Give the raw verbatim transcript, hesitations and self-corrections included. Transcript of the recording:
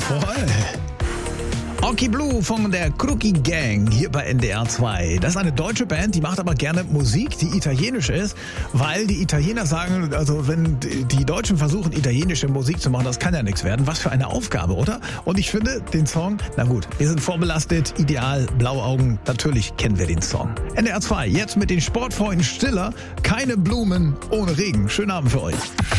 Voll. Oki Blue von der Crookie Gang hier bei N D R zwei. Das ist eine deutsche Band, die macht aber gerne Musik, die italienisch ist, weil die Italiener sagen, also wenn die Deutschen versuchen, italienische Musik zu machen, das kann ja nichts werden. Was für eine Aufgabe, oder? Und ich finde den Song, na gut, wir sind vorbelastet, ideal, blaue Augen, natürlich kennen wir den Song. N D R zwei, jetzt mit den Sportfreunden Stiller, keine Blumen ohne Regen. Schönen Abend für euch.